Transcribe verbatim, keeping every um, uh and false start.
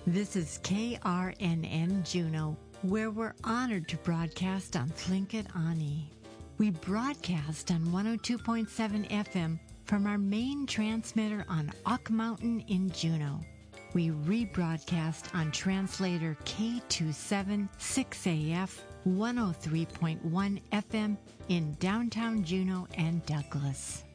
This is K R N N Juneau, where we're honored to broadcast on Tlingit Ani. We broadcast on one oh two point seven F M from our main transmitter on Ock Mountain in Juneau. We rebroadcast on translator K two seven six A F one oh three point one F M in downtown Juneau and Douglas.